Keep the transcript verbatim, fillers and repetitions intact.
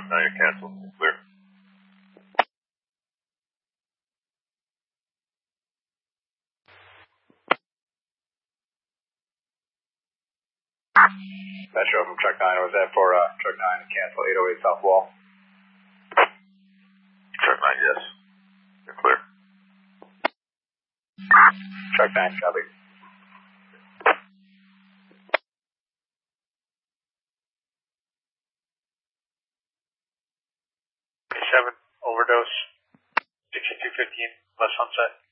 nine, cancel. Clear. Metro from truck nine, was that for uh, truck nine, cancel eight oh eight south wall? Truck nine, yes. You're clear. Truck nine, copy. seven, overdose, sixty-two fifteen, West Sunset.